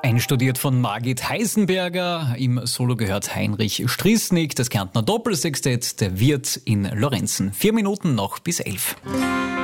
Einstudiert von Margit Heisenberger. Im Solo gehört Heinrich Strißnig, das Kärntner Doppelsextett, der Wirt in Lorenzen. 4 Minuten noch bis 11.